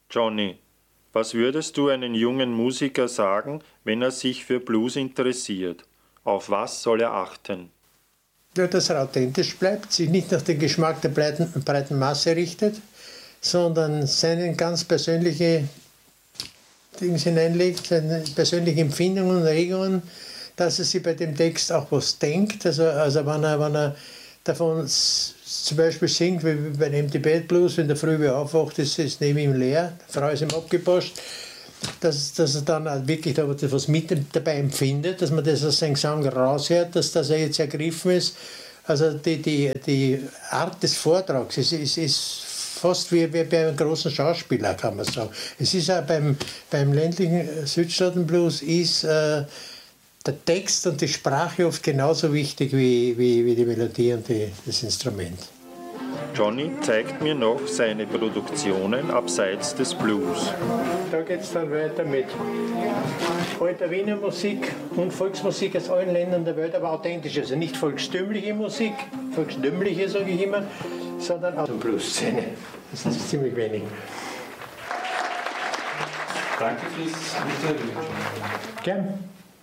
Johnny, was würdest du einem jungen Musiker sagen, wenn er sich für Blues interessiert? Auf was soll er achten? Ja, dass er authentisch bleibt, sich nicht nach dem Geschmack der breiten Masse richtet, sondern seine ganz persönliche Dinge hineinlegt, seine persönlichen Empfindungen und Regungen, dass er sich bei dem Text auch was denkt. Also wenn er davon zum Beispiel singt, wie bei dem Tibet Blues, wenn der früh aufwacht, ist neben ihm leer, die Frau ist ihm abgeposcht, dass er dann auch wirklich da was mit dabei empfindet, dass man das aus seinem Gesang raushört, dass er jetzt ergriffen ist. Also die Art des Vortrags ist fast wie bei einem großen Schauspieler, kann man sagen. Es ist auch beim ländlichen Südstaatenblues ist der Text und die Sprache oft genauso wichtig wie die Melodie und das Instrument. Johnny zeigt mir noch seine Produktionen abseits des Blues. Da geht es dann weiter mit alter Wiener Musik und Volksmusik aus allen Ländern der Welt, aber authentisch. Also nicht volkstümliche Musik, volkstümliche sage ich immer, sondern auch die Blues-Szene. Das ist ziemlich wenig. Danke fürs Interview. Gern.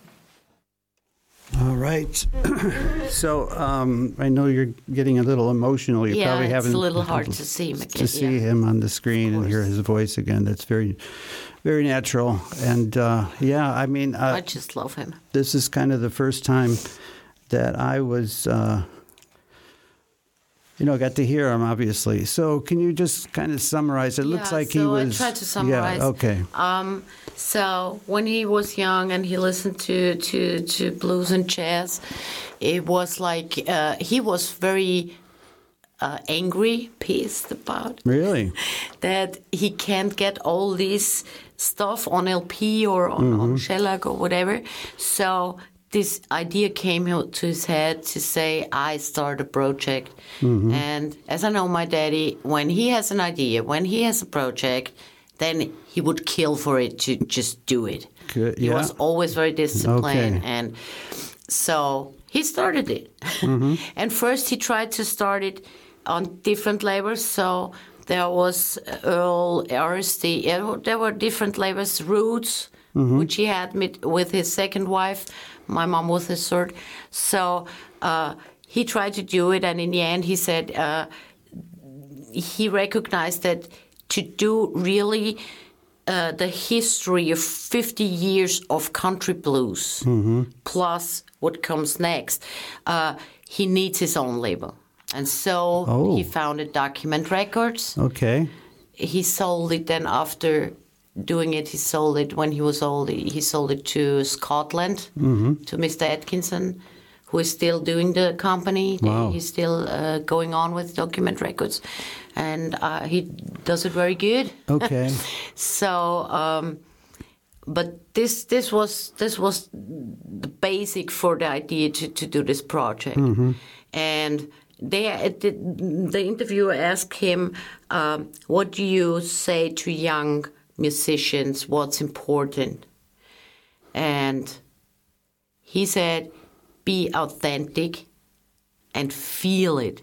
All right. So I know you're getting a little emotional. You're probably having it's a little hard to see him again. To see him on the screen and hear his voice again. That's very, very natural. And I mean, I just love him. This is kind of the first time that I was, got to hear him, obviously. So can you just kind of summarize? It looks like he was... I tried to summarize. Yeah, okay. So when he was young and he listened to blues and jazz, it was like he was very angry, pissed about. Really? That he can't get all this stuff on LP or on shellac or whatever. So this idea came to his head to say, I start a project. And as I know my daddy, when he has an idea, when he has a project, then he would kill for it to just do it. Good, He was always very disciplined. Okay. And so he started it. And first he tried to start it on different labels. So there was Earl, RSD, there were different labels, Roots, which he had with his second wife. My mom was his third. So he tried to do it. And in the end, he said he recognized that to do really the history of 50 years of country blues, plus what comes next, he needs his own label. And so he founded Document Records. Okay. He sold it then after doing it. He sold it when he was old. He sold it to Scotland, to Mr. Atkinson, who is still doing the company. Wow. He's still going on with Document Records. And he does it very good. Okay. So, but this was the basic for the idea to do this project. And the interviewer asked him, what do you say to young musicians, what's important? And he said, be authentic and feel it.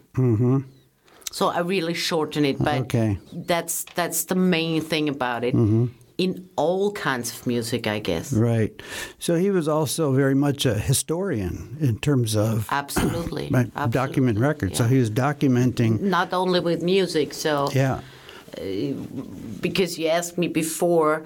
So I really shorten it, but that's the main thing about it. In all kinds of music, I guess. Right. So he was also very much a historian in terms of absolutely Document Records. Yeah. So he was documenting not only with music. So because you asked me before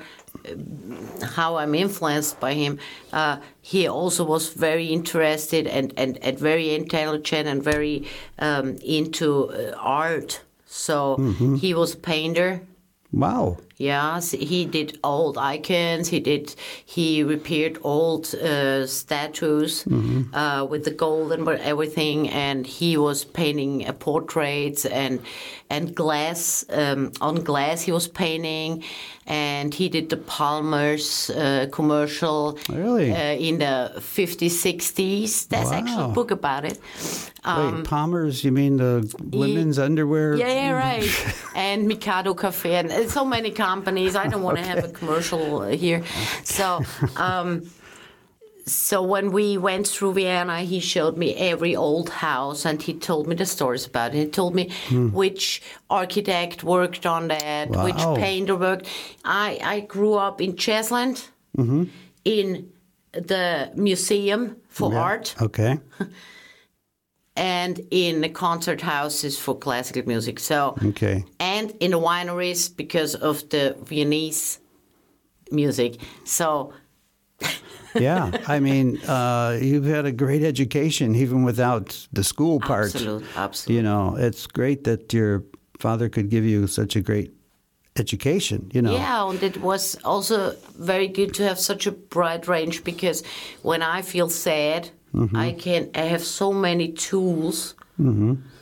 how I'm influenced by him, he also was very interested and very intelligent and very into art. So he was a painter. Wow. Yes, he did old icons. He repaired old statues with the gold and everything, and he was painting portraits and glass. On glass, he was painting, and he did the Palmer's commercial. Really? In the 50s, 60s. There's actually a book about it. Wait, Palmer's? You mean the women's underwear? Yeah, right. And Mikado Cafe and so many companies. I don't want to have a commercial here. So, So when we went through Vienna, he showed me every old house, and he told me the stories about it. He told me which architect worked on that, which painter worked. I grew up in Chesland, in the Museum for Art. Okay. And in the concert houses for classical music. So, and in the wineries because of the Viennese music. So, yeah, I mean, you've had a great education even without the school part. Absolutely. You know, it's great that your father could give you such a great education, you know. Yeah, and it was also very good to have such a broad range, because when I feel sad, I have so many tools